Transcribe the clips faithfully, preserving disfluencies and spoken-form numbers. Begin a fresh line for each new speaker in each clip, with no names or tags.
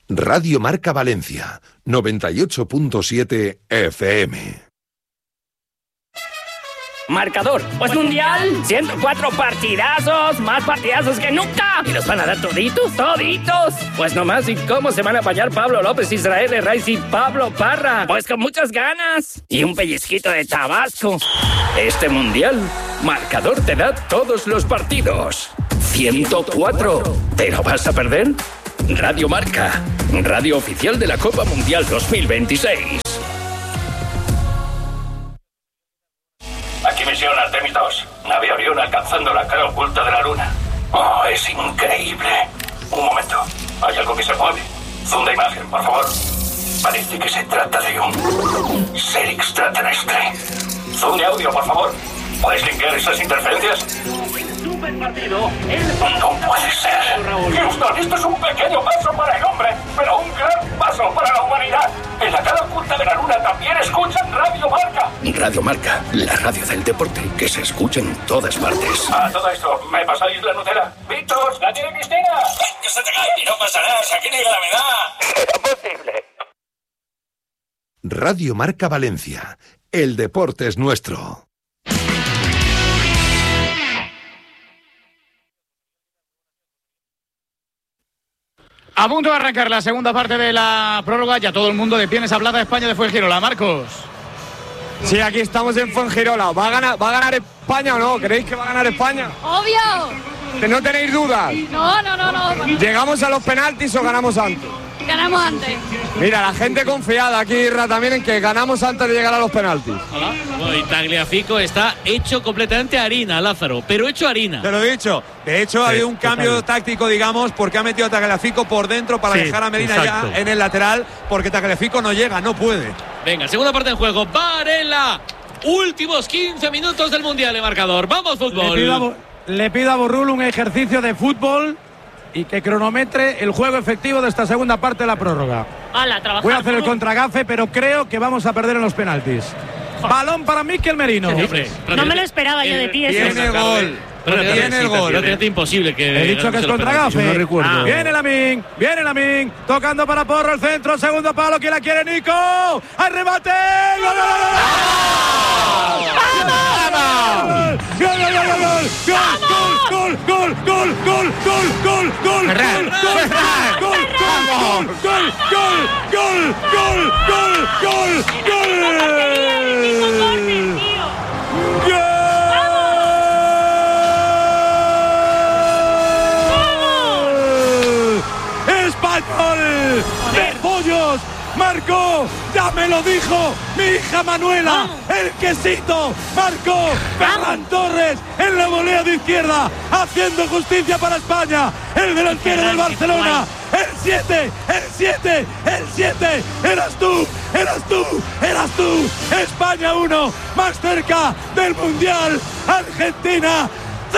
Radio Marca Valencia, noventa y ocho punto siete F M.
Marcador, pues mundial, ciento cuatro partidazos, más partidazos que nunca. ¿Y los van a dar toditos? ¿Toditos? Pues nomás, ¿y cómo se van a apañar Pablo López, Israel Herraiz y Pablo Parra? Pues con muchas ganas. Y un pellizquito de Tabasco. Este mundial, Marcador te da todos los partidos. ciento cuatro. ¿Te lo vas a perder? Radio Marca, radio oficial de la Copa Mundial dos mil veintiséis. Aquí misión Artemis dos. Nave Orión alcanzando la cara oculta de la luna. Oh, es increíble. Un momento. Hay algo que se mueve. Zoom de imagen, por favor. Parece que se trata de un ser extraterrestre. Zoom de audio, por favor. ¿Puedes limpiar esas interferencias? Super partido. No puede ser. Houston, esto es un pequeño paso para el hombre, pero un gran paso para la humanidad. En la cara oculta de la luna también escuchan Radio Marca. Radio Marca, la radio del deporte que se escucha en todas partes. A todo esto, ¿me pasáis la Nutella? ¡Víctor, la tiene Cristina! ¡Que se te cae! Y no pasa nada, si aquí ni gravedad. ¡Es posible!
Radio Marca Valencia, el deporte es nuestro.
A punto de arrancar la segunda parte de la prórroga, ya todo el mundo de pie en esa plaza de España de Fuengirola. Marcos.
Sí, aquí estamos en Fuengirola. ¿Va a ganar, va a ganar España o no? ¿Creéis que va a ganar España?
¡Obvio!
¿No tenéis dudas?
No, no, no, no.
¿Llegamos a los penaltis o ganamos antes?
Ganamos antes.
Mira, la gente confiada aquí, Irra, también en que ganamos antes de llegar a los penaltis.
Hola. Bueno, y Tagliafico está hecho completamente harina, Lázaro, pero hecho harina.
Te lo he dicho. De hecho, sí, ha habido un cambio total. táctico, digamos, porque ha metido a Tagliafico por dentro para sí, dejar a Medina exacto. ya en el lateral, porque Tagliafico no llega, no puede.
Venga, segunda parte en juego. Varela. Últimos quince minutos del Mundial de marcador. Vamos, fútbol.
Le pido a, le pido a Borrul un ejercicio de fútbol y que cronometre el juego efectivo de esta segunda parte de la prórroga.
Hala,
Voy a hacer el contragafe, pero creo que vamos a perder en los penaltis. Balón para Mikel Merino.
Sí, hombre,
no me lo esperaba yo de ti.
Tiene el gol.
Pero
tiene el gol.
Es imposible que.
He dicho que es contragafe.
No recuerdo.
Ah. Viene Lamin, viene Lamin, tocando para Porro el centro, segundo palo, ¿quién la quiere? Nico. ¡Al remate! ¡Gol, gol, gol, gol! ¡Gol, gol, gol, gol, gol, gol, gol, gol, gol,
Ferran,
gol,
Ferran,
gol, gol, gol, gol, gol, gol, gol, gol, ¡Español! ¡De pollos! Marcó, ya me lo dijo mi hija Manuela, el quesito, marcó Ferran Torres en la volea de izquierda, haciendo justicia para España, el delantero del Barcelona, el siete, el siete, el siete, eras tú, eras tú, eras tú, España uno, más cerca del Mundial, Argentina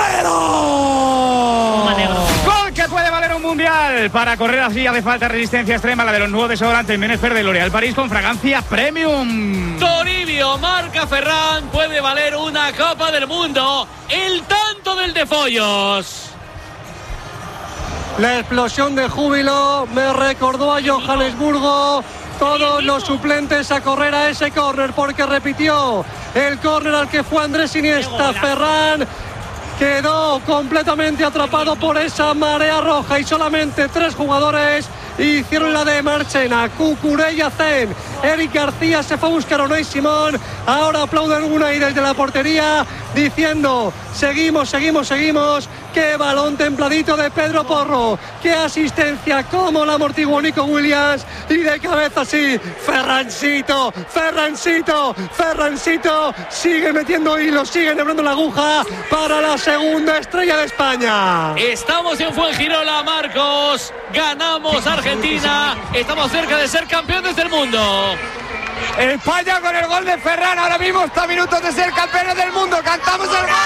¡cero!
Gol que puede valer un mundial. Para correr así hace falta resistencia extrema, la de los nuevos desodorantes Menester de L'Oréal París con fragancia premium.
Toribio, marca Ferran, puede valer una Copa del Mundo. El tanto del de Follos.
La explosión de júbilo me recordó a Johannesburgo. Todos los suplentes a correr a ese córner porque repitió el córner al que fue Andrés Iniesta. Ferran quedó completamente atrapado por esa marea roja y solamente tres jugadores hicieron la de Marchena, Cucurella, Zen, Eric García se fue a buscar a Unai Simón. Ahora aplauden Unai desde la portería diciendo seguimos, seguimos, seguimos. Qué balón templadito de Pedro Porro, qué asistencia, cómo la amortiguó Nico Williams y de cabeza sí, Ferrancito, Ferrancito, Ferrancito sigue metiendo hilos, sigue enhebrando la aguja para la segunda estrella de España.
Estamos en Fuengirola, Marcos, ganamos Argentina, estamos cerca de ser campeones del mundo.
España con el gol de Ferran, ahora mismo está a minutos de ser campeones del mundo, cantamos el gol.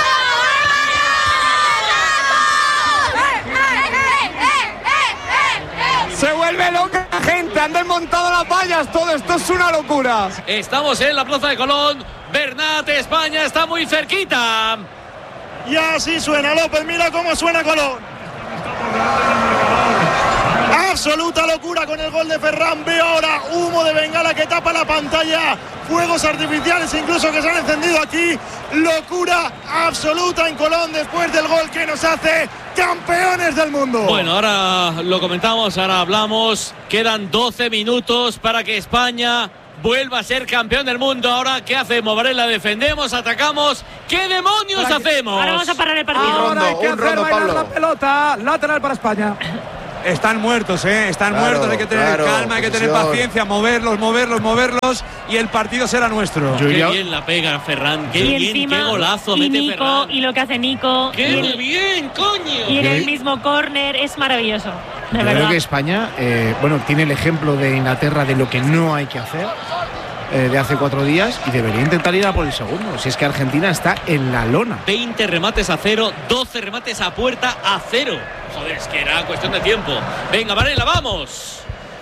Se vuelve loca la gente, han desmontado las vallas, todo esto es una locura.
Estamos en la Plaza de Colón, Bernat, España está muy cerquita.
Y así suena López, mira cómo suena Colón. absoluta locura con el gol de Ferran. Veo ahora humo de bengala que tapa la pantalla, fuegos artificiales incluso que se han encendido aquí. Locura absoluta en Colón después del gol que nos hace campeones del mundo.
Bueno, ahora lo comentamos, ahora hablamos. Quedan doce minutos para que España vuelva a ser campeón del mundo. Ahora, ¿qué hacemos, Varela? ¿Defendemos? ¿Atacamos? ¿Qué demonios hacemos?
Ahora vamos a parar el partido.
Ahora hay que hacer bailar la pelota. Lateral para España.
Están muertos, ¿eh? Están
Claro,
muertos. Hay que tener
claro,
calma, hay que tener
posesión.
paciencia, moverlos, moverlos, moverlos. Y el partido será nuestro.
Qué bien la pega Ferran. Qué
y
bien,
encima,
qué golazo
y
mete
Nico,
Ferran.
y lo que hace Nico.
¡Qué
y el,
bien, coño!
Y en el mismo córner es maravilloso. De
Yo
verdad.
creo que España, eh, bueno, tiene el ejemplo de Inglaterra de lo que no hay que hacer. Eh, de hace cuatro días y debería intentar ir a por el segundo. Si es que Argentina está en la lona.
veinte remates a cero, doce remates a puerta a cero. Joder, es que era cuestión de tiempo. Venga, Varela, vamos.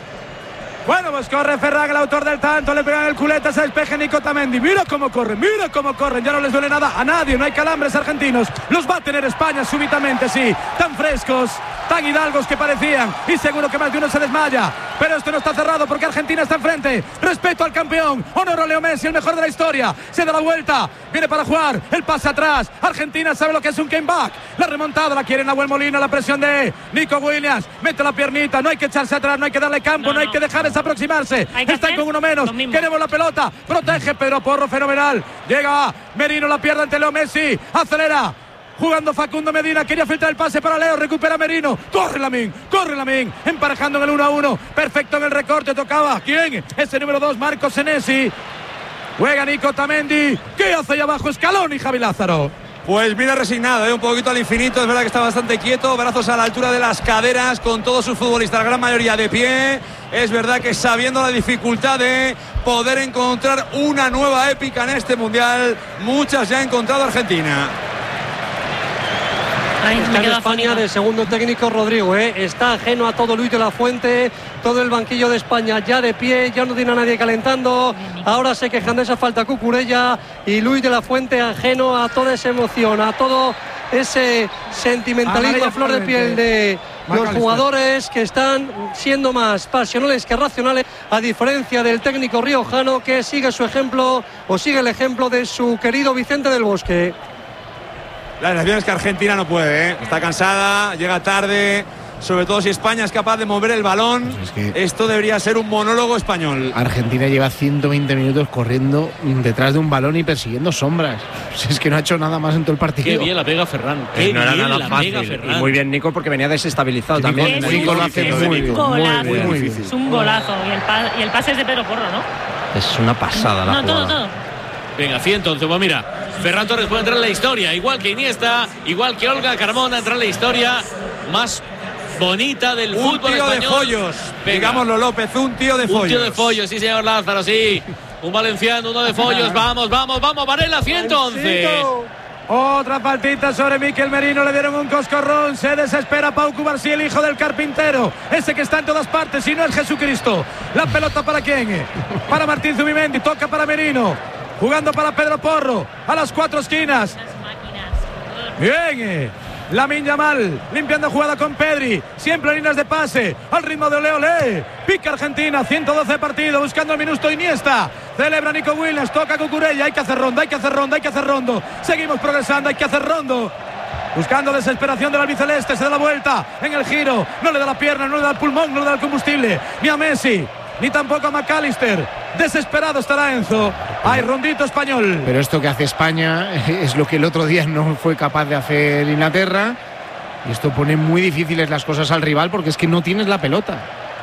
Bueno, pues corre Ferran, el autor del tanto, le pegan el culete, se despeje Nico Tamendi. Mira cómo corren, mira cómo corren, ya no les duele nada a nadie, no hay calambres argentinos. Los va a tener España súbitamente, sí, tan frescos, tan hidalgos que parecían, y seguro que más de uno se desmaya. Pero esto no está cerrado porque Argentina está enfrente. Respeto al campeón, honor a Leo Messi, el mejor de la historia. Se da la vuelta, viene para jugar, el pase atrás. Argentina sabe lo que es un comeback. La remontada la quiere Nahuel Molina, la presión de Nico Williams. Mete la piernita, no hay que echarse atrás, no hay que darle campo, no, no hay que dejar aproximarse. Están con uno menos. Queremos la pelota. Protege Pedro Porro, fenomenal. Llega Merino, la pierde ante Leo Messi. Acelera. Jugando Facundo Medina, quería filtrar el pase para Leo, recupera Merino, corre Lamín, corre Lamín, emparejando en el uno a uno, perfecto en el recorte, tocaba, ¿quién? Ese número dos, Marco Senesi. Juega Nico Tamendi, ¿qué hace ahí abajo Scaloni y Javi Lázaro?
Pues mira, resignado, ¿eh? Un poquito al infinito, es verdad que está bastante quieto, brazos a la altura de las caderas, con todos sus futbolistas, la gran mayoría de pie. Es verdad que sabiendo la dificultad de poder encontrar una nueva épica en este Mundial, muchas ya ha encontrado Argentina.
Ay,
Está en España de segundo técnico Rodrigo, ¿eh? Está ajeno a todo Luis de la Fuente, todo el banquillo de España ya de pie, ya no tiene a nadie calentando. Ahora se quejan de esa falta Cucurella y Luis de la Fuente ajeno a toda esa emoción, a todo ese sentimentalismo a flor de piel de los jugadores que están siendo más pasionales que racionales, a diferencia del técnico riojano que sigue su ejemplo o sigue el ejemplo de su querido Vicente del Bosque.
La sensación es que Argentina no puede, ¿eh? Está cansada, llega tarde, sobre todo si España es capaz de mover el balón. Es que esto debería ser un monólogo español.
Argentina lleva ciento veinte minutos corriendo detrás de un balón y persiguiendo sombras. Es que no ha hecho nada más en todo el partido.
Qué bien la pega Ferran. Qué
Eh, no era
bien
nada
la
fácil.
pega Ferran.
Y muy bien Nico porque venía desestabilizado
Nico,
también.
Es
Nico
un,
lo hace
es
muy
un
bien,
golazo,
muy, muy difícil.
es un golazo y el, pa, y el pase es de Pedro Porro, ¿no?
Es una pasada la
No,
jugada.
todo, todo.
Venga, sí, entonces, pues mira, Ferran Torres puede entrar en la historia, igual que Iniesta, igual que Olga Carmona, entra en la historia más bonita del
Un
fútbol
tío
español.
de follos,
Venga.
digámoslo López, un tío de follos.
Un tío de follos, sí señor Lázaro, sí. Un valenciano, uno de follos, vamos, vamos, vamos, Varela, ciento once.
Otra faltita sobre Miquel Merino, le dieron un coscorrón, se desespera Pau Cubarsí, el hijo del carpintero, ese que está en todas partes y no es Jesucristo. La pelota para quién, para Martín Zubimendi, toca para Merino, jugando para Pedro Porro, a las cuatro esquinas. Bien, Lamine Yamal, limpiando jugada con Pedri, siempre en líneas de pase, al ritmo de Ole Ole. Pica Argentina, ciento doce partidos, buscando el minuto Iniesta. Celebra Nico Williams, toca Cucurella, hay que hacer ronda, hay que hacer ronda, hay que hacer rondo. Seguimos progresando, hay que hacer rondo. Buscando desesperación del albiceleste, se da la vuelta en el giro, no le da la pierna, no le da el pulmón, no le da el combustible, ni a Messi, ni tampoco a McAllister. Desesperado estará Enzo. Hay rondito español.
Pero esto que hace España es lo que el otro día no fue capaz de hacer Inglaterra. Y esto pone muy difíciles las cosas al rival porque es que no tienes la pelota.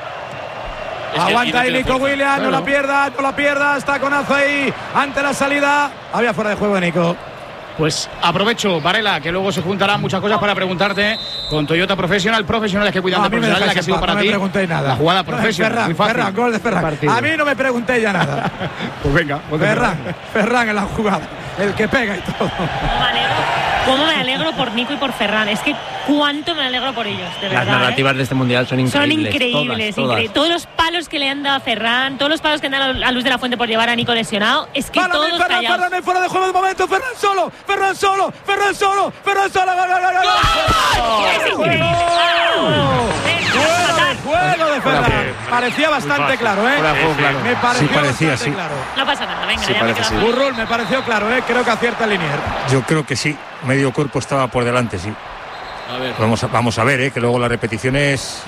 Es Aguanta ahí Nico Williams, claro. no la pierda, no la pierda. Está Conazo ahí ante la salida. Había fuera de juego de Nico.
Pues aprovecho, Varela, que luego se juntarán muchas cosas para preguntarte con Toyota Professional, profesionales que cuidan
no,
de profesionales, la que ha sido para
no
ti.
No me preguntéis nada.
La jugada profesional.
Ferran,
muy fácil.
Ferran, gol de Ferran.
Partido.
A mí no me preguntéis ya nada.
Pues venga.
Ferran, Ferran en la jugada. El que pega y todo.
¿Cómo me alegro por Nico y por Ferran? Es que cuánto me alegro por ellos, de verdad.
Las narrativas
¿eh?
de este mundial son increíbles.
Son increíbles,
todas,
increíbles. Todos los palos que le han dado a Ferran, todos los palos que han dado a Luis de la Fuente por llevar a Nico lesionado, es que
Párame,
todos
Ferran,
callados.
Ferran, fuera de juego de momento, Ferran solo, Ferran solo, Ferran solo, Ferran solo, gol, gol, gol, gol.
¡Es increíble!
Juego de
de Ferran. Parecía bastante claro, ¿eh?
Claro.
Me pareció
Sí, parecía,
bastante
sí.
claro.
No pasa nada, venga,
Sí,
ya me
parece
queda
sí.
fácil.
Burrul me pareció claro, ¿eh? Creo que acierta el Linier.
Yo creo que sí. Medio cuerpo estaba por delante, sí.
A ver.
Vamos a, vamos a ver, ¿eh? Que luego la repetición es.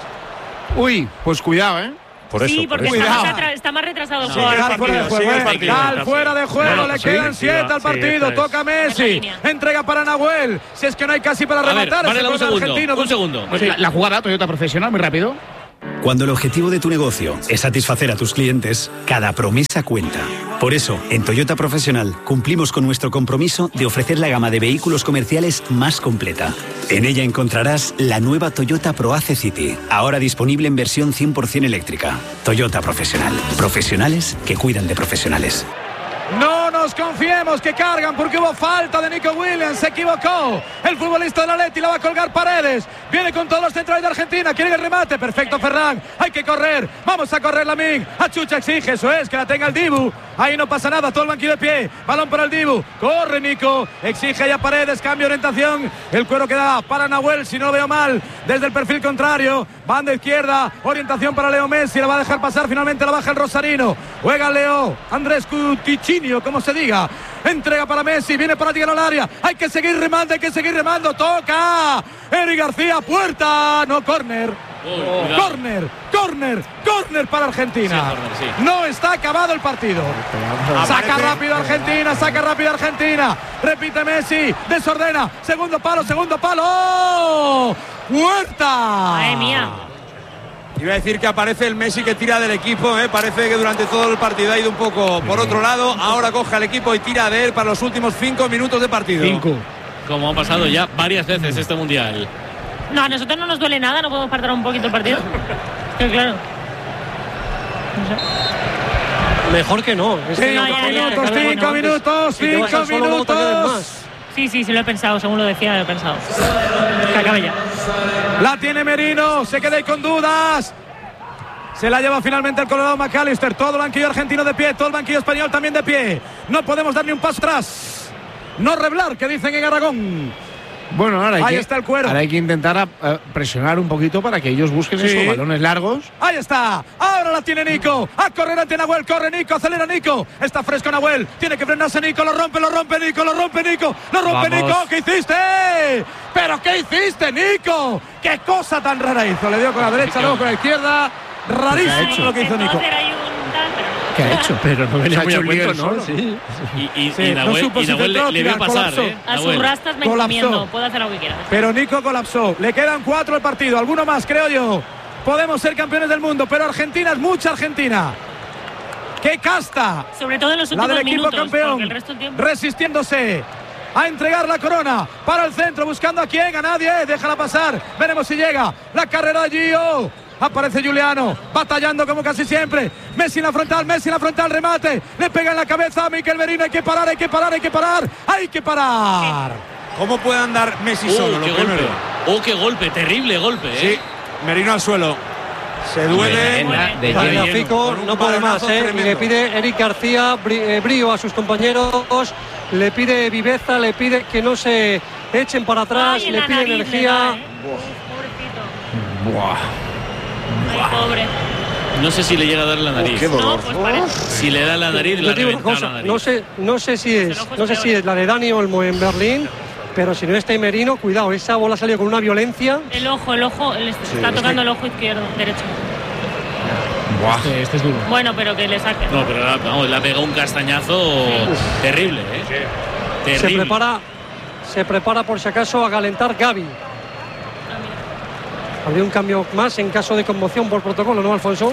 Uy, pues cuidado, ¿eh?
Por eso.
Sí,
por
porque
eso.
está, más atra- está más retrasado el
Sí,
juego.
Gal
ahora.
fuera de juego,
sigue el
¿eh?
partido.
Gal fuera de juego,
Bueno,
le
sí,
quedan
sí,
siete al
sí,
partido.
esta es.
Toca
En la
Messi.
línea.
Entrega para Nahuel. Si es que no hay casi para
A ver,
rematar.
Varela,
ese
un
gol
segundo.
argentino.
Un segundo.
Pues la, la jugada Toyota profesional, muy rápido.
Cuando el objetivo de tu negocio es satisfacer a tus clientes, cada promesa cuenta. Por eso, en Toyota Profesional cumplimos con nuestro compromiso de ofrecer la gama de vehículos comerciales más completa. En ella encontrarás la nueva Toyota ProAce City, ahora disponible en versión cien por ciento eléctrica. Toyota Profesional. Profesionales que cuidan de profesionales.
No nos confiemos que cargan porque hubo falta de Nico Williams. Se equivocó. El futbolista del Atleti la va a colgar Paredes. Viene con todos los centrales de Argentina. Quiere el remate. Perfecto, Ferran. Hay que correr. Vamos a correr, Lamín. Achucha exige. Eso es, que la tenga el Dibu. Ahí no pasa nada. Todo el banquillo de pie. Balón para el Dibu. Corre, Nico. Exige ya Paredes. Cambio de orientación. El cuero queda para Nahuel. Si no lo veo mal. Desde el perfil contrario. Banda izquierda. Orientación para Leo Messi. La va a dejar pasar. Finalmente la baja el Rosarino. Juega Leo. Andrés Cuticinio, como se diga. Entrega para Messi. Viene para llegar al área. Hay que seguir remando. Hay que seguir remando. Toca. Eric García. Puerta. No, córner.
Uy,
Córner, córner, córner para Argentina.
Sí, córner, sí.
No está acabado el partido. Saca rápido Argentina, saca rápido Argentina. Repite Messi, desordena. Segundo palo, segundo palo. ¡Oh! ¡Puerta!
Madre mía.
Iba a decir que aparece el Messi que tira del equipo, ¿eh? Parece que durante todo el partido ha ido un poco por otro lado. Ahora coge al equipo y tira de él para los últimos cinco minutos de partido.
Cinco.
Como ha pasado ya varias veces este mundial.
No, a nosotros no nos duele nada, no podemos partir un poquito el partido. Que claro.
Mejor que no. Es que
Cinco
No, ya, ya,
minutos,
ya, ya,
cinco
ya,
minutos,
Si te vas
cinco
al suelo, luego te quedes
minutos.
más.
Sí, sí, sí lo he pensado, según lo decía, lo he pensado. Que acabe ya.
La tiene Merino, se queda ahí con dudas. Se la lleva finalmente el Colorado McAllister. Todo el banquillo argentino de pie, todo el banquillo español también de pie. No podemos dar ni un paso atrás. No reblar, que dicen en Aragón.
Bueno, ahora hay,
Ahí
que,
está el cuero.
ahora hay que intentar a, a presionar un poquito para que ellos busquen
Sí.
esos balones largos.
Ahí está, ahora la tiene Nico. A correr ante Nahuel, corre Nico, acelera Nico. Está fresco Nahuel, tiene que frenarse Nico, lo rompe, lo rompe Nico, lo rompe Nico, lo rompe
Vamos.
Nico. ¿Qué hiciste? ¿Pero qué hiciste, Nico? ¿Qué cosa tan rara hizo? Le dio con la derecha, luego con la izquierda. Rarísimo lo que hizo Nico.
Entonces hay un tal, pero-
¿Qué ha hecho? Pero no venía
Se ha
muy
hecho
a
un
cuento,
lío
¿no?
solo.
Sí.
Y, y,
Sí,
y
no
Nahuel,
supo
y
si
Nahuel
centró,
le, le vio
tirar,
pasar,
colapsó.
¿eh?
A sus
Nahuel.
rastas me
Colapsó.
encomiendo, puedo hacer lo que quiera.
Pero Nico colapsó. Le quedan cuatro al partido. Alguno más, creo yo. Podemos ser campeones del mundo, pero Argentina es mucha Argentina. ¡Qué casta!
Sobre todo en los
La
últimos
del equipo
minutos,
campeón.
porque el resto del tiempo...
Resistiéndose a entregar la corona para el centro, buscando a quién, a nadie. Déjala pasar. Veremos si llega. La carrera de Gio. Aparece Juliano, batallando como casi siempre. Messi en la frontal, Messi en la frontal, remate. Le pega en la cabeza a Mikel Merino. Hay que parar, hay que parar, hay que parar. Hay que parar. ¿Cómo puede andar Messi
Uh,
solo?
qué
Lo
golpe.
primero.
Oh, qué golpe, terrible golpe, ¿eh?
Sí, Merino al suelo. Se duele.
Muy bien, de
Vaya,
lleno.
Fico,
Con un
no puede más,
balonazo
¿eh? Y
tremendo.
le pide Eric García brí- eh, brío a sus compañeros, le pide viveza, le pide que no se echen para atrás,
Ay, en
le
la
pide
nariz le
energía.
da, ¿eh? Pobrecito.
Buah.
Ay, pobre.
No sé si le llega a dar la nariz.
qué dolor.
No, pues parece.
Si le da la nariz,
Yo
la
te digo una
reventa
cosa,
la nariz.
no sé, no sé si
El
es,
ojo es
no sé
peor.
si es la de Dani Olmo en Berlín, pero si no está Merino, cuidado, esa bola salió con una violencia.
El ojo, el ojo, le está tocando el ojo izquierdo, derecho.
Este, este es duro.
Bueno, pero que le saque.
No, pero la- vamos, le ha pegado un castañazo terrible, ¿eh?
Se
Terrible.
prepara, se prepara por si acaso a calentar Gavi. Habría un cambio más en caso de conmoción por protocolo, ¿no, Alfonso?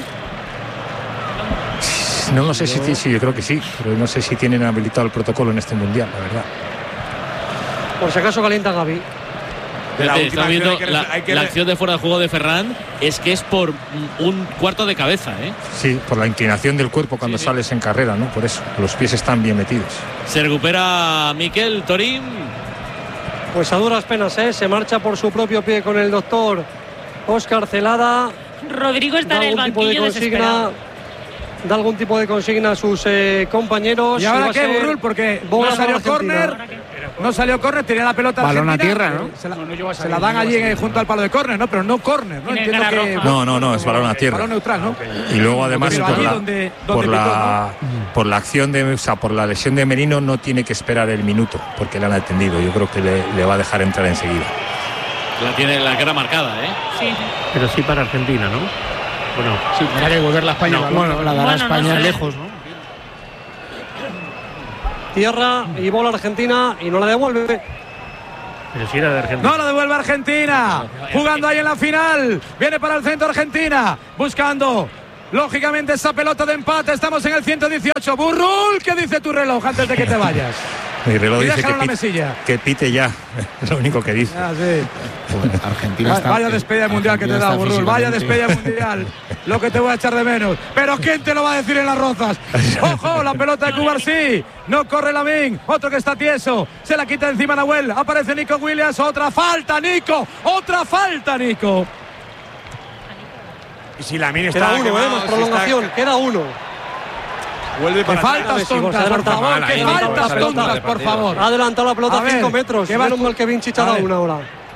No, no sé si sí, yo creo que sí, pero no sé si tienen habilitado el protocolo en este mundial, la verdad.
Por si acaso calienta Gavi.
De la
Fíjate,
última
está viendo
acción hay que-
la,
hay que
la
re-
acción de fuera de juego de Ferran es que es por un cuarto de cabeza, ¿eh?
Sí, por la inclinación del cuerpo cuando
Sí, sí.
sales en carrera, ¿no? Por eso, los pies están bien metidos.
Se recupera Mikel Torín.
Pues a duras penas, ¿eh? Se marcha por su propio pie con el doctor Óscar Celada.
Rodrigo está
Da
en el
algún tipo de
banquillo
consigna,
desesperado.
da algún tipo de consigna a sus eh, compañeros.
¿Y ahora
va a
qué,
ser
Burrul? Porque
bola
no salió
para Argentina.
córner.
¿Ahora qué?
no salió córner, tenía la pelota
balón a
Argentina,
tierra, ¿no?
Se la,
no, no
se la dan allí eh, junto al palo de córner, ¿no? Pero no córner, ¿no? Entiendo que,
no, no, no, es balón a tierra.
Balón neutral, ¿no?
Y luego además
Pero
por,
allí
la,
donde,
por,
donde
la,
pitó, ¿no?
por la acción de, o sea, por la lesión de Merino no tiene que esperar el minuto, porque le han atendido. Yo creo que le, le va a dejar entrar enseguida.
La tiene la cara marcada, ¿eh?
Sí.
Pero sí para Argentina, ¿no? Bueno,
sí, tendrá que devolverla a España.
No,
bueno, la dará
bueno,
España
no sé.
lejos, ¿no?
Tierra y bola Argentina y no la devuelve.
pero sí era de Argentina.
No la devuelve Argentina. Jugando ahí en la final. Viene para el centro Argentina. Buscando, lógicamente, esa pelota de empate. Estamos en el ciento dieciocho. Burrul, ¿qué dice tu reloj antes de que te vayas?
Mi reloj
Y
dice
déjalo
que
en la
pite,
mesilla.
que pite ya. Es lo único que dice.
Ah, sí.
Argentina está,
Vaya despedida mundial que te da, Burrul. Vaya despedida mundial. Lo que te voy a echar de menos. Pero ¿quién te lo va a decir en las rozas? ¡Ojo! La pelota de Cubarsí. No corre Lamine. Otro que está tieso. Se la quita encima Nahuel. Aparece Nico Williams. Otra falta, Nico. Otra falta, Nico.
Y si Lamine está
Queda uno,
quemado,
¿eh? Más
si
prolongación.
está-
Queda uno.
Vuelve
¡Qué
para
faltas
Messi,
tontas, por
adelanta
favor!
mal
¡Qué
ahí,
faltas
adelanta la
tontas,
pelota,
por favor!
Ha adelantado la pelota
A ver,
cinco metros.
¿qué va
Menos
tú?
mal que Vinci ha
A
dado
ver.
una ahora.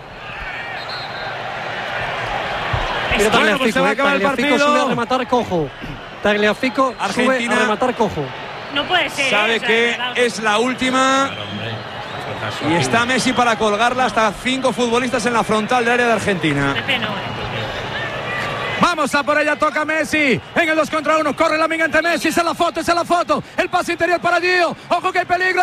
Mira
Bueno, pues se va a
Tagliafico,
acabar el
Tagliafico
partido.
sube a rematar cojo. Tagliafico sube
Argentina.
a rematar cojo.
No puede ser.
Sabe
o sea,
que
de verdad.
es la última y está Messi para colgarla. Hasta cinco futbolistas en la frontal de área de Argentina.
Pepe no, eh.
Vamos a por ella, toca Messi en el dos contra uno, corre Lamine ante Messi, esa es la foto, esa es la foto, el pase interior para Gio, ojo que hay peligro,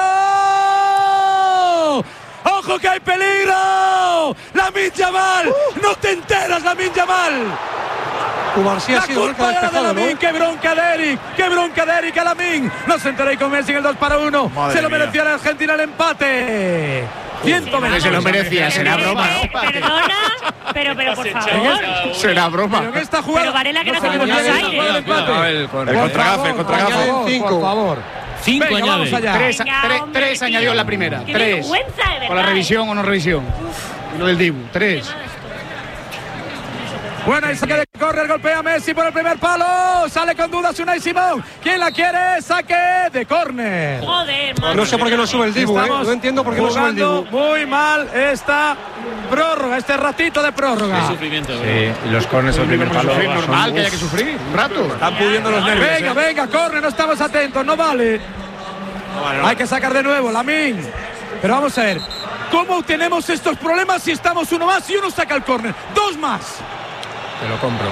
ojo que hay peligro, Lamine Yamal, no te enteras Lamine Yamal.
Cubarsí ha
La
sido el que ha
culpa era de
despejado,
Lamine,
¿no?
qué bronca de Eric, qué bronca de Eric a Lamine, no se enteró y con Messi en el dos para uno,
Madre
se lo
mía.
merecía la Argentina el empate. ciento veinte.
Se lo merecía, será broma,
Eh,
¿no?
Perdona, pero, pero por favor.
Será broma.
Pero en esta jugada
Pero Varela que no
se
se quedó
añade
en el
esta
aire.
jugada de empate.
El
Por
contragafe,
favor,
el contragafe.
añaden cinco. Por favor.
Cinco
Venga, vamos
añade.
allá.
Tres,
Venga,
tres,
hombre,
tres
tío.
añadió en la primera.
Qué
Tres.
vergüenza, de verdad.
Con la revisión o no revisión. Y lo del Dibu. Tres.
Buena y saque de córner, golpea Messi por el primer palo. Sale con dudas Unai Simón. ¿Quién la quiere? Saque de córner.
Joder, madre.
No sé por qué no sube el Dibu, ¿eh?
Estamos
No entiendo por qué no sube el
jugando
Dibu.
muy mal esta prórroga, este ratito de
Qué
prórroga.
sufrimiento. ¿eh?
Sí, y los corners al primer palo
Sufrir,
son-
normal que haya que sufrir. Un rato.
Están pudiendo los nervios.
Venga,
¿eh?
venga, corre, no estamos atentos, no vale.
No vale, no
Hay que sacar de nuevo, Lamine. Pero vamos a ver, ¿cómo tenemos estos problemas si estamos uno más y uno saca el córner? Dos más.
Te lo compro.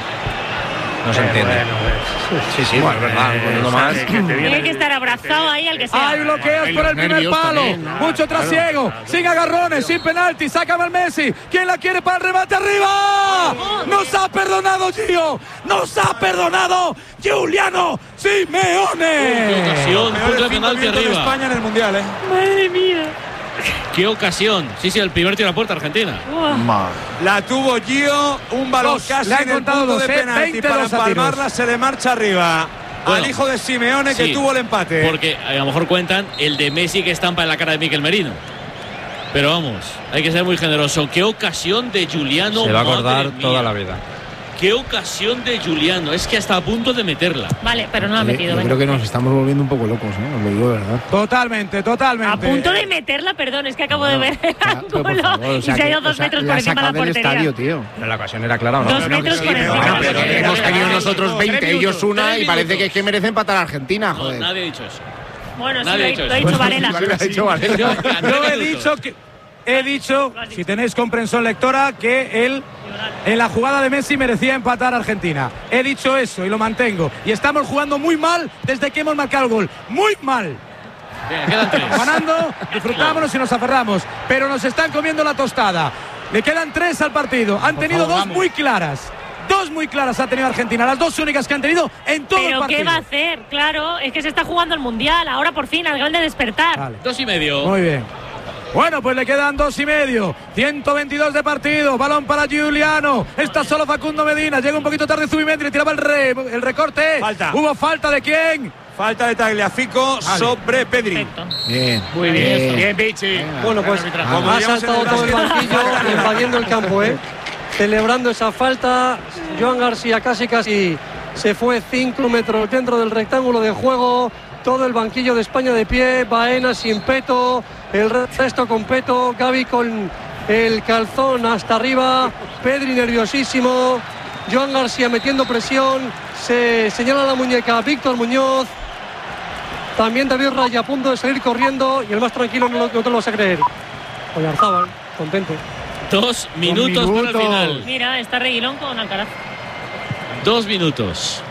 No se entiende. Sí, sí, bueno, es verdad. Con uno más.
Tiene que estar abrazado ahí al que sea.
Hay bloqueos por el primer
nervios
palo.
también, ¿no?
Mucho trasiego. Sin agarrones, sin penalti. Saca mal Messi. ¿Quién la quiere para el remate arriba? Nos ha perdonado Gio. Nos ha perdonado Giuliano Simeone.
Ocasión,
Peores
punto de
cinco
penalti
vientos de
arriba.
España en el Mundial, ¿eh?
Madre mía.
Qué ocasión. Sí, sí, el primer tiro a puerta Argentina.
La tuvo Gio, un balón
Dos,
casi
le ha
en el
contado
punto
dos,
de
¿eh?
penalti.
veintidós
Para
a tiros.
empalmarla se le marcha arriba
Bueno,
al hijo de Simeone que
sí,
tuvo el empate.
Porque a lo mejor cuentan el de Messi que estampa en la cara de Mikel Merino. Pero vamos, hay que ser muy generoso. Qué ocasión de Giuliano.
Se va a
madre
acordar
mía.
toda la vida.
Qué ocasión de Giuliano. Es que hasta a punto de meterla.
Vale, pero no lo ha
Yo
metido. venga.
creo que nos estamos volviendo un poco locos, ¿no? Os lo digo de verdad.
Totalmente, totalmente.
A punto de meterla, perdón, es que acabo de ver el
Pero, por
ángulo
favor, o
y
sea
se ha
que-
ido
o
dos
sea,
metros
la
por encima de la
sacada del
portería.
estadio, tío.
Pero la ocasión era clara, ¿o no?
Dos metros por
Bueno,
encima.
pero que hemos tenido nosotros veinte,
Tres
ellos una,
minutos,
y parece
tres
que es que merece empatar a Argentina,
No,
joder.
nadie ha dicho eso.
Bueno, sí,
Nadie
lo
ha
ha
dicho
lo ha
eso.
dicho Varela.
Vale, ha dicho Varela.
Yo he dicho que he dicho, si tenéis comprensión lectora, que él en la jugada de Messi merecía empatar a Argentina. He dicho eso y lo mantengo. Y estamos jugando muy mal desde que hemos marcado el gol. Muy mal.
Venga, quedan tres.
Ganando, disfrutámonos y nos aferramos. Pero nos están comiendo la tostada. Le quedan tres al partido. Han
Por
tenido
favor,
dos
vamos.
muy claras. Dos muy claras ha tenido Argentina. Las dos únicas que han tenido en todo el
Pero
partido.
¿qué va a hacer? Claro, es que se está jugando el Mundial. Ahora por fin, al grande despertar.
Vale.
Dos y medio.
Muy bien. Bueno, pues le quedan dos y medio. ciento veintidós de partido. Balón para Giuliano. Está solo Facundo Medina. Llega un poquito tarde Zubimendi. Tiraba el, re- el recorte.
Falta.
¿Hubo falta de quién?
Falta de Tagliafico
Vale.
sobre Pedri.
Perfecto.
Bien.
Muy bien.
Bien, Pichi.
Bueno, pues
Como
ha
diríamos
saltado
en el
todo el
básquet.
banquillo invadiendo el campo, ¿eh? Celebrando esa falta. Joan García casi casi se fue cinco metros dentro del rectángulo de juego. todo el banquillo de España de pie, Baena sin peto, el resto con peto, Gavi con el calzón hasta arriba, Pedri nerviosísimo, Joan García metiendo presión, se señala la muñeca Víctor Muñoz, también David Raya a punto de salir corriendo y el más tranquilo no, lo, no te lo vas a creer. Oyarzábal, contento.
Dos minutos, minutos para el final.
Mira, está Reguilón con Alcaraz.
Dos minutos.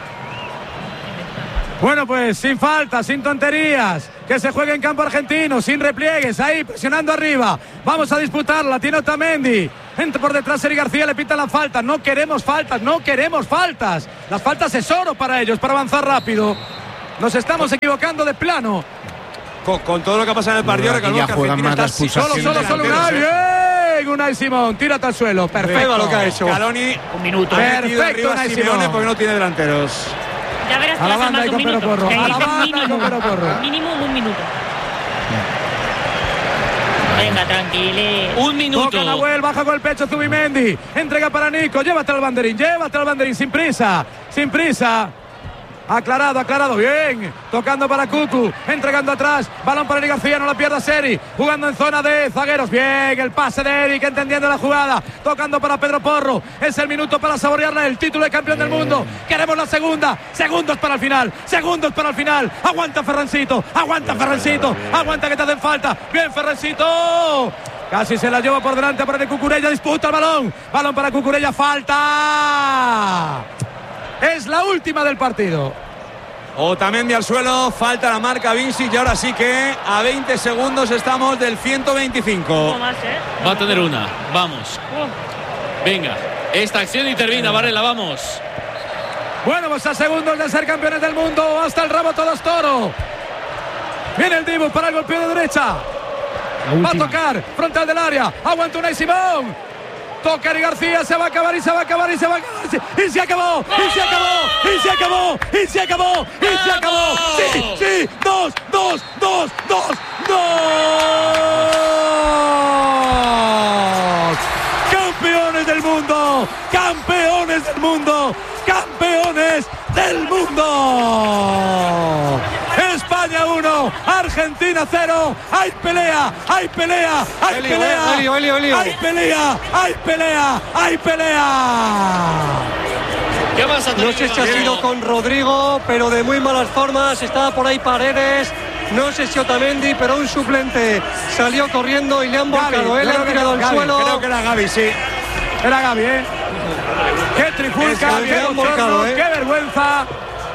Bueno, pues sin falta, sin tonterías, que se juegue en campo argentino, sin repliegues, ahí presionando arriba. Vamos a disputarla, tiene Otamendi. Entra por detrás Eric García, le pita la falta. No queremos faltas, no queremos faltas. Las faltas es oro para ellos, para avanzar rápido. Nos estamos equivocando de plano.
Con, con todo lo que ha pasado en el partido, recordemos que Argentina está así.
Solo, solo, solo Unai, bien, Unai Simón, tírate al suelo, perfecto.
Lo que ha hecho. Scaloni,
un minuto.
Perfecto, Unai Simón.
Porque no tiene delanteros.
Ya verás que
a la
va a ser
banda
más
y
de un
con
minuto.
Porro.
Que
A la
dicen
banda y
mínimo,
con Porro.
mínimo un minuto. Venga, tranquile.
Un minuto.
Toca Nahuel, baja con el pecho Zubimendi. Entrega para Nico, llévate al banderín, llévate al banderín, sin prisa, sin prisa. Aclarado, aclarado, bien. Tocando para Cucu, entregando atrás. Balón para Eric García, no la pierda Seri. Jugando en zona de zagueros. Bien, el pase de Eric, entendiendo la jugada. Tocando para Pedro Porro. Es el minuto para saborearla, el título de campeón del mundo. Queremos la segunda. Segundos para el final. Segundos para el final. Aguanta Ferrancito. Aguanta Ferrancito. Aguanta que te hacen falta. Bien, Ferrancito. Casi se la lleva por delante para de Cucurella. Disputa el balón. Balón para Cucurella. Falta. Es la última del partido.
Otamendi al suelo, falta la marca Vinci y ahora sí que a veinte segundos estamos del ciento veinticinco.
Más, ¿eh?
Va a tener una, vamos. Venga, esta acción y termina, Varela, vamos.
Bueno, pues a segundos de ser campeones del mundo, hasta el rabo todo es toro. Viene el Dibu para el golpeo de derecha. Va a tocar, frontal del área, aguanta Unai Simón. Toca Eric García, se va a acabar y se va a acabar y se va a acabar y se acabó, y se acabó, y se acabó, y se acabó, y se acabó. Sí, sí, dos, dos, dos, dos, dos. Campeones del mundo, campeones del mundo, campeones del mundo. España uno, Argentina cero. Hay pelea, hay pelea, hay
Elio,
pelea,
Elio, Elio, Elio.
hay pelea, hay pelea, hay pelea.
¿Qué pasa,
No sé si ha sido con Rodrigo, pero de muy malas formas. Estaba por ahí Paredes. No sé si Otamendi, pero un suplente salió corriendo y le han volcado. Él ha tirado al
Gavi,
suelo.
Creo que era Gavi, sí.
Era Gavi, ¿eh? Qué trifulca,
Es que
qué
le han volcado,
bochorno,
¿eh?
qué vergüenza.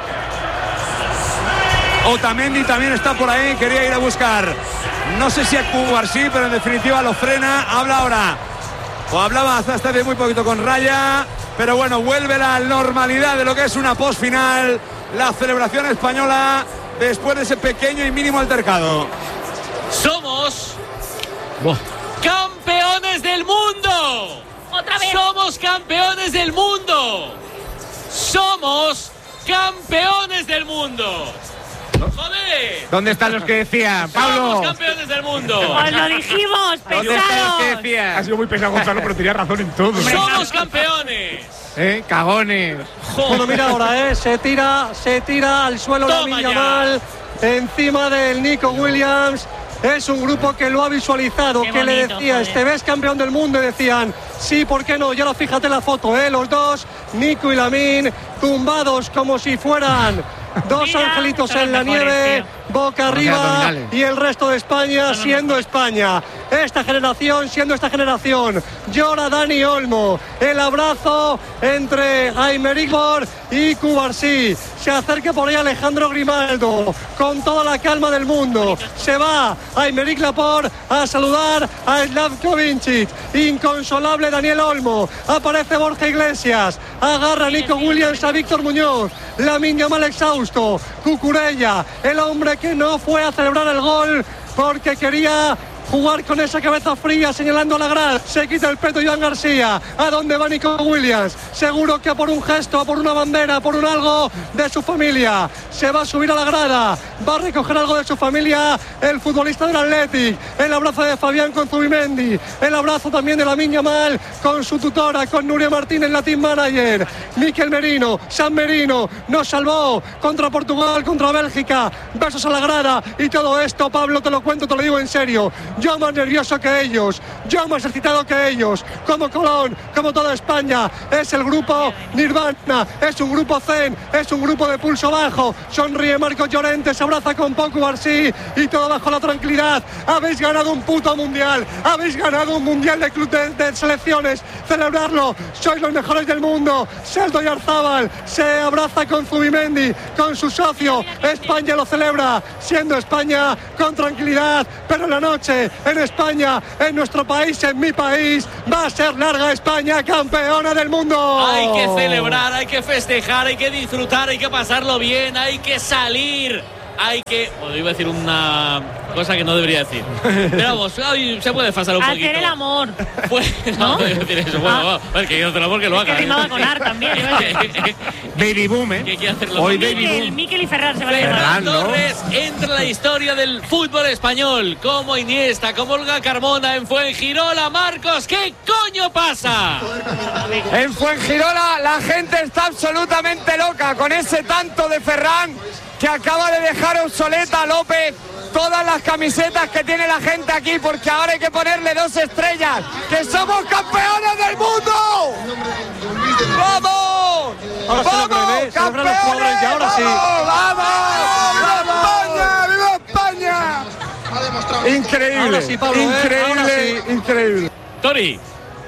Otamendi también está por ahí, quería ir a buscar. No sé si a Cubarsí, pero en definitiva lo frena. Habla ahora, o hablaba hasta hace muy poquito con Raya, pero bueno, vuelve la normalidad de lo que es una postfinal. La celebración española después de ese pequeño y mínimo altercado.
Somos campeones del mundo.
Otra vez.
Somos campeones del mundo. Somos campeones del mundo. ¡Joder!
¿Dónde están los que decían, Pablo?
Somos campeones del mundo.
Os lo dijimos,
¿Dónde están los que
pesados.
decían?
Ha sido muy pesado Gonzalo, pero tenía razón en todo.
Somos campeones.
¿Eh? Cagones.
Bueno, mira ahora, ¿eh? Se tira, se tira al suelo
Toma
Lamine
ya.
Yamal encima del Nico Williams. Es un grupo que lo ha visualizado,
Qué
que le
bonito,
decía,
joder.
este ves campeón del mundo, y decían, sí, ¿por qué no? Y ahora fíjate la foto, ¿eh? Los dos, Nico y Lamine, tumbados como si fueran dos
Mira,
angelitos
son
en la
los mejores,
nieve,
tío.
boca
Con los
arriba,
abdominales.
y el resto de España siendo España. Esta generación siendo esta generación. Llora Dani Olmo. El abrazo entre Aymeric Laporte y Cubarsí. Se acerca por ahí Alejandro Grimaldo con toda la calma del mundo. Se va Aymeric Laporte a saludar a Slavko Vincic. Inconsolable Daniel Olmo. Aparece Borja Iglesias. Agarra a Nico Williams a Víctor Muñoz. Lamine Yamal exhausto. Cucurella, el hombre que no fue a celebrar el gol porque quería jugar con esa cabeza fría señalando a la grada. Se quita el peto Joan García. ¿A dónde va Nico Williams? Seguro que por un gesto, por una bandera, por un algo de su familia. Se va a subir a la grada, va a recoger algo de su familia el futbolista del Athletic. El abrazo de Fabián con Zubimendi, el abrazo también de Lamine Yamal con su tutora, con Nuria Martínez, la team manager. Mikel Merino, San Merino, nos salvó contra Portugal, contra Bélgica. Besos a la grada y todo esto, Pablo, te lo cuento, te lo digo en serio. Yo más nervioso que ellos, yo más excitado que ellos, como Colón, como toda España. Es el grupo Nirvana, es un grupo zen, es un grupo de pulso bajo. Sonríe Marcos Llorente, se abraza con Pau Cubarsí y todo bajo la tranquilidad. Habéis ganado un puto mundial, habéis ganado un mundial de club de, de selecciones. Celebrarlo, sois los mejores del mundo. Sergio Yarzábal se abraza con Zubimendi, con su socio. España lo celebra, siendo España con tranquilidad, pero en la noche, en España, en nuestro país, en mi país, va a ser larga España campeona del mundo.
Hay que celebrar, hay que festejar, hay que disfrutar, hay que pasarlo bien, hay que salir, hay que... Bueno, iba a decir una cosa que no debería decir. Pero vamos, se puede pasar un
hacer
poquito.
Hacer el amor.
Pues, no, no decir eso. Bueno, ah. que hacer el amor que lo haga.
Que rimaba con ar también.
Baby boom, ¿eh?
Que quiere hacerlo.
Hoy
Mikel,
baby boom.
Mikel y Ferran se van a llamar.
Ferran Torres entra en la historia del fútbol español. Como Iniesta, como Olga Carmona en Fuengirola. Marcos, ¿qué coño pasa?
En Fuengirola la gente está absolutamente loca con ese tanto de Ferran que acaba de dejar obsoleta a López todas las camisetas que tiene la gente aquí, porque ahora hay que ponerle dos estrellas, que somos campeones del mundo. ¡Vamos!
Ahora
¡Vamos,
campeones!
campeones!
Y ahora sí.
¡Vamos! ¡Viva España! ¡Viva España! Increíble,
Ahora sí, Pablo,
increíble,
¿eh? Ahora sí.
increíble.
Tori.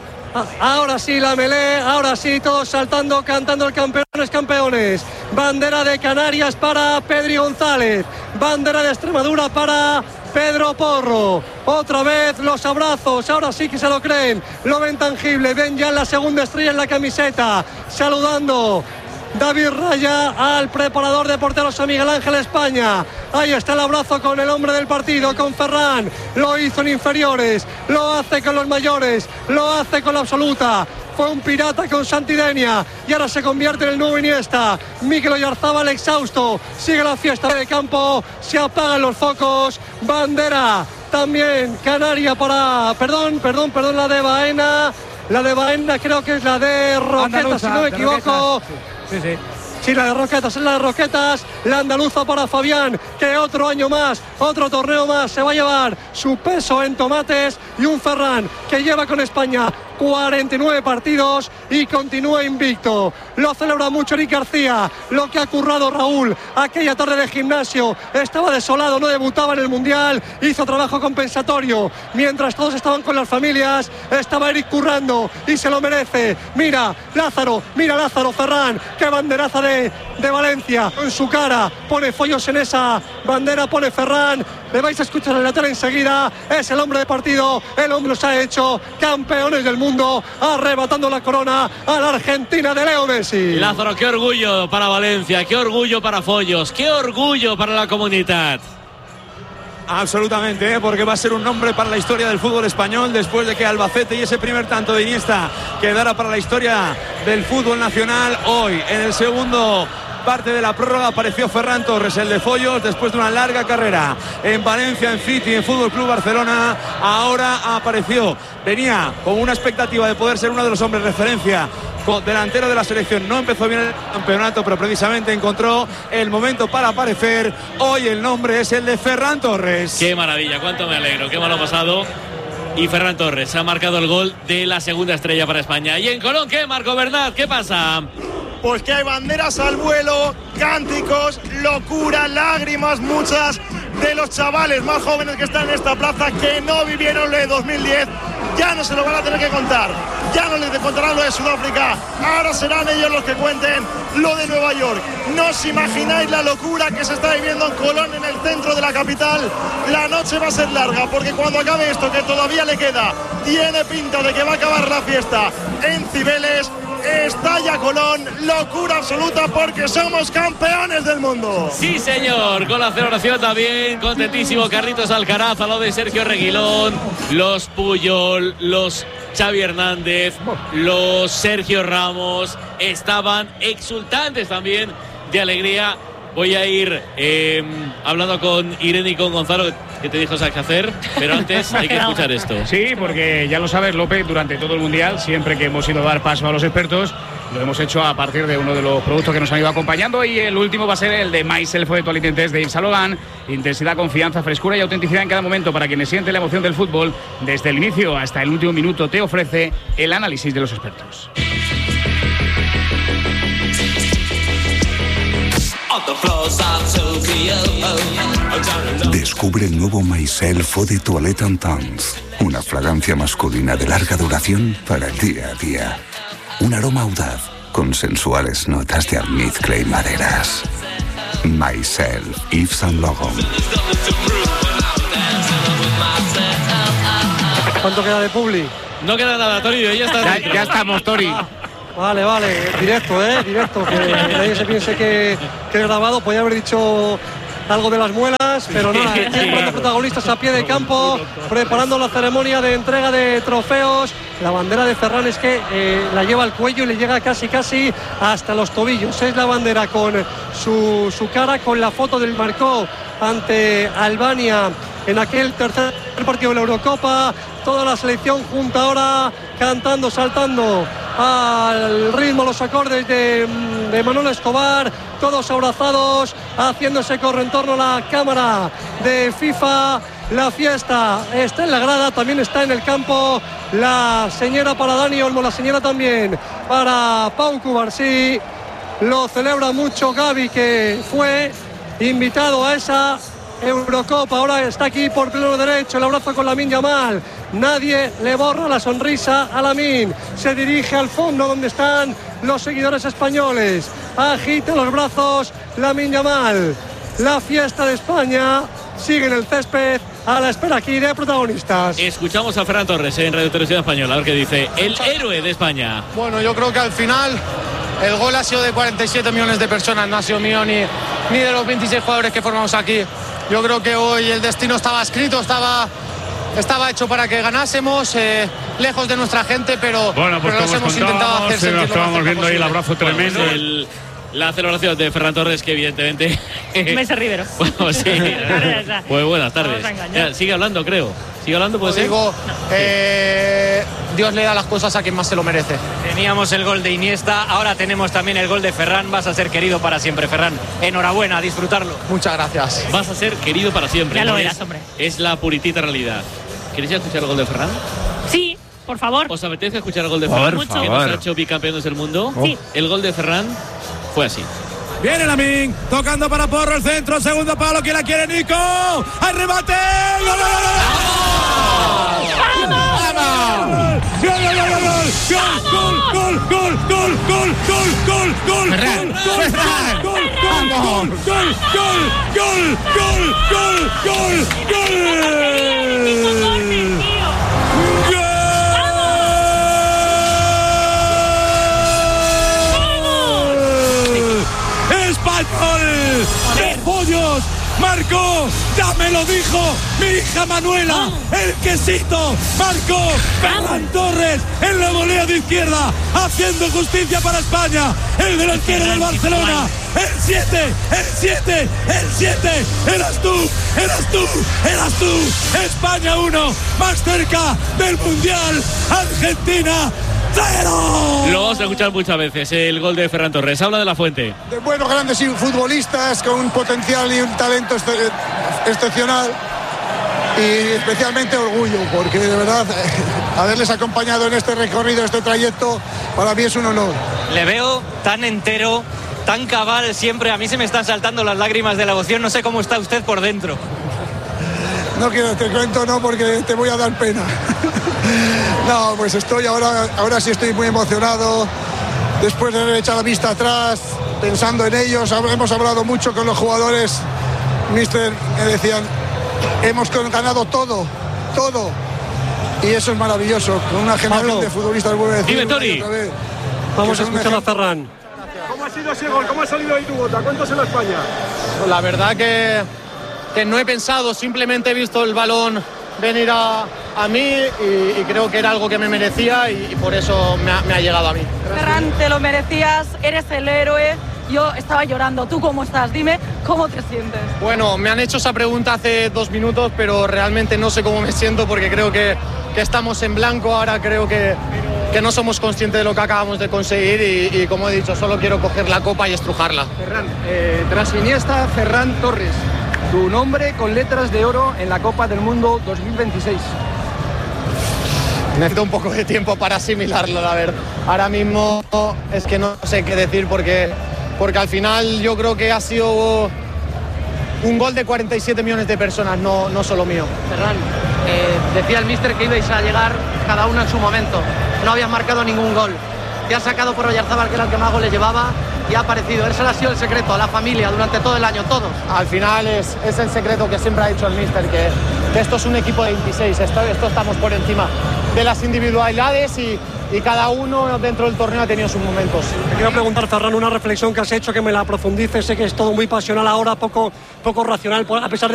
Ahora sí la melé, ahora sí todos saltando, cantando el campeones, campeones. Bandera de Canarias para Pedri González, bandera de Extremadura para Pedro Porro. Otra vez los abrazos, ahora sí que se lo creen, lo ven tangible, ven ya la segunda estrella en la camiseta, saludando David Raya al preparador de porteros, a Miguel Ángel España. Ahí está el abrazo con el hombre del partido, con Ferran. Lo hizo en inferiores, lo hace con los mayores, lo hace con la absoluta. Fue un pirata con Santidenia y ahora se convierte en el nuevo Iniesta. Mikel Oyarzábal exhausto, sigue la fiesta de campo, se apagan los focos. Bandera también canaria para, perdón, perdón, perdón, la de Baena. La de Baena creo que es la de Roquetas, Andaluza, si no me equivoco.
Sí, sí.
Sí, la de Roquetas, es la de Roquetas, la andaluza para Fabián, que otro año más, otro torneo más, se va a llevar su peso en tomates, y un Ferran que lleva con España cuarenta y nueve partidos y continúa invicto. Lo celebra mucho Eric García, lo que ha currado Raúl aquella tarde de gimnasio. Estaba desolado, no debutaba en el Mundial, hizo trabajo compensatorio. Mientras todos estaban con las familias, estaba Eric currando y se lo merece. Mira, Lázaro, mira Lázaro, Ferran, qué banderaza de, de Valencia. En su cara pone follos en esa bandera, pone Ferran. Le vais a escuchar en la tele enseguida. Es el hombre de partido, el hombre los ha hecho campeones del mundo, arrebatando la corona a la Argentina de Leo Messi.
Lázaro, qué orgullo para Valencia, qué orgullo para Follos, qué orgullo para la comunidad.
Absolutamente, ¿eh? Porque va a ser un nombre para la historia del fútbol español, después de que Albacete y ese primer tanto de Iniesta quedara para la historia del fútbol nacional. Hoy, en el segundo parte de la prórroga, apareció Ferran Torres, el de Follos, después de una larga carrera en Valencia, en City, en Fútbol Club Barcelona. Ahora apareció, venía con una expectativa de poder ser uno de los hombres de referencia, delantero de la selección. No empezó bien el campeonato, pero precisamente encontró el momento para aparecer. Hoy el nombre es el de Ferran Torres.
Qué maravilla, cuánto me alegro, qué malo pasado. Y Ferran Torres ha marcado el gol de la segunda estrella para España. ¿Y en Colón qué, Marco Bernat? ¿Qué pasa?
Pues que hay banderas al vuelo, cánticos, locura, lágrimas, muchas de los chavales más jóvenes que están en esta plaza, que no vivieron lo de dos mil diez. Ya no se lo van a tener que contar, ya no les contarán lo de Sudáfrica, ahora serán ellos los que cuenten lo de Nueva York. No os imagináis la locura que se está viviendo en Colón, en el centro de la capital. La noche va a ser larga, porque cuando acabe esto, que todavía le queda, tiene pinta de que va a acabar la fiesta en Cibeles. Estalla Colón, locura absoluta porque somos campeones del mundo.
Sí, señor, con la celebración también, contentísimo Carlitos Alcaraz, a lo de Sergio Reguilón, los Puyol, los Xavi Hernández, los Sergio Ramos, estaban exultantes también de alegría. Voy a ir eh, hablando con Irene y con Gonzalo, que te dijo sabes qué hacer, pero antes hay que escuchar esto.
Sí, porque ya lo sabes, López, durante todo el Mundial, siempre que hemos ido a dar paso a los expertos, lo hemos hecho a partir de uno de los productos que nos han ido acompañando, y el último va a ser el de MySelf de Total Test de Yves Saint Laurent. Intensidad, confianza, frescura y autenticidad en cada momento para quienes sienten la emoción del fútbol. Desde el inicio hasta el último minuto te ofrece el análisis de los expertos.
Descubre el nuevo MySelf Eau de Toilette Intense, una fragancia masculina de larga duración para el día a día. Un aroma audaz con sensuales notas de almizcle y maderas. MySelf, Yves Saint Laurent.
¿Cuánto queda de publi?
No queda nada, Tori, ya, está
ya, ya estamos, Tori.
Vale, vale, directo, eh, directo, que nadie se piense que, que he grabado, podía haber dicho algo de las muelas, pero nada, los protagonistas a pie de campo, preparando la ceremonia de entrega de trofeos. La bandera de Ferran es que eh, la lleva al cuello y le llega casi casi hasta los tobillos. Es la bandera con su, su cara, con la foto del Marcó ante Albania en aquel tercer partido de la Eurocopa. Toda la selección junta ahora, cantando, saltando al ritmo, los acordes de, de Manolo Escobar, todos abrazados, haciendo ese corre en torno a la cámara de FIFA. La fiesta está en la grada, también está en el campo la señora para Dani Olmo, la señora también para Pau Cubarsí. Lo celebra mucho Gavi, que fue invitado a esa Eurocopa, ahora está aquí por pleno derecho, el abrazo con Lamine Yamal. Nadie le borra la sonrisa a Lamine, se dirige al fondo donde están los seguidores españoles, agita los brazos Lamine Yamal. La fiesta de España sigue en el césped a la espera aquí de protagonistas.
Escuchamos a Ferran Torres en Radio Televisión Española, a ver qué dice el héroe de España.
Bueno, yo creo que al final el gol ha sido de cuarenta y siete millones de personas, no ha sido mío ni, ni de los veintiséis jugadores que formamos aquí. Yo creo que hoy el destino estaba escrito, estaba, estaba hecho para que ganásemos, eh, lejos de nuestra gente, pero,
bueno, pues
pero nos hemos intentado hacer sentir.
Estábamos viendo ahí el abrazo tremendo.
Bueno, el, la celebración de Ferran Torres, que evidentemente...
Mesa Rivero.
Bueno, sí. Pues buenas tardes. Ya, sigue hablando, creo. Sigue hablando, puede ser.
Digo, eh, Dios le da las cosas a quien más se lo merece.
Teníamos el gol de Iniesta, ahora tenemos también el gol de Ferran. Vas a ser querido para siempre, Ferran. Enhorabuena, a disfrutarlo.
Muchas gracias.
Vas a ser querido para siempre.
Ya lo
¿no?
verás,
es,
hombre.
Es la puritita realidad. ¿Queréis escuchar el gol de Ferran?
Sí, por favor.
¿Os apetece escuchar el gol de Ferran?
Por
que nos ha hecho bicampeones del mundo.
Sí.
El gol de Ferran fue así.
Viene Lamine, tocando para Porro el centro, segundo palo, ¿quién la quiere? Nico, ¡al remate! ¡Gol, gol, gol, gol! ¡Vamos! ¡Gol, gol, gol, gol! ¡Gol, gol, gol, gol, gol, gol, gol!
¡Ferran! ¡Ferran!
¡Gol, gol, gol, gol, gol, gol, gol, gol, gol! ¡Español! ¡De pollos! Marcó, ya me lo dijo mi hija Manuela, el quesito, marcó Ferran Torres en la volea de izquierda, haciendo justicia para España, el delantero del Barcelona, el siete, el siete, el siete, eras tú, eras tú, eras tú, España uno, más cerca del Mundial, Argentina cero.
Lo vamos a escuchar muchas veces, el gol de Ferran Torres. Habla de La Fuente.
De buenos grandes futbolistas con un potencial y un talento ex excepcional, y especialmente orgullo, porque de verdad haberles acompañado en este recorrido, este trayecto, para mí es un honor.
Le veo tan entero, tan cabal siempre. A mí se me están saltando las lágrimas de la emoción. No sé cómo está usted por dentro.
No quiero, te cuento, no, porque te voy a dar pena. No, pues estoy ahora, ahora sí estoy muy emocionado, después de haber echado la vista atrás, pensando en ellos. Hemos hablado mucho con los jugadores, mister, me decían, hemos ganado todo, todo, y eso es maravilloso, con una generación de futbolistas, vuelvo a decir,
Dime, Tori.
Vamos a escuchar a Ferran.
¿Cómo ha sido ese gol? ¿Cómo ha salido ahí tu bota? Cuéntaselo a España.
La verdad que, que no he pensado, simplemente he visto el balón venir a, a mí y, y creo que era algo que me merecía y, y por eso me ha, me ha llegado a mí.
Ferran, te lo merecías, eres el héroe. Yo estaba llorando. ¿Tú cómo estás? Dime cómo te sientes.
Bueno, me han hecho esa pregunta hace dos minutos, pero realmente no sé cómo me siento porque creo que, que estamos en blanco. Ahora creo que, que no somos conscientes de lo que acabamos de conseguir y, y como he dicho, solo quiero coger la copa y estrujarla.
Ferran, eh, tras Iniesta, Ferran Torres. Tu nombre con letras de oro en la Copa del Mundo dos mil veintiséis.
Necesito un poco de tiempo para asimilarlo, la verdad. Ahora mismo es que no sé qué decir porque, porque al final yo creo que ha sido un gol de cuarenta y siete millones de personas, no, no solo mío.
Ferran, eh, decía el míster que ibais a llegar cada uno en su momento. No habías marcado ningún gol. Te has sacado por Oyarzábal, que era el que más goles llevaba, y ha aparecido. Ese ha sido el secreto a la familia durante todo el año, todos.
Al final es, es el secreto que siempre ha dicho el míster, que, que esto es un equipo de veintiséis, esto, esto estamos por encima de las individualidades y, y cada uno dentro del torneo ha tenido sus momentos.
Te quiero preguntar, Ferran, una reflexión que has hecho, que me la profundices. Sé que es todo muy pasional ahora, poco, poco racional, a pesar de